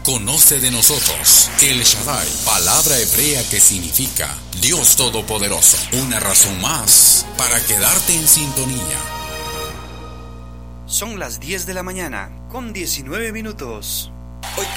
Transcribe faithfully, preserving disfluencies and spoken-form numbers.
Conoce de nosotros El Shaddai, palabra hebrea que significa Dios Todopoderoso. Una razón más para quedarte en sintonía. Son las diez de la mañana con diecinueve minutos.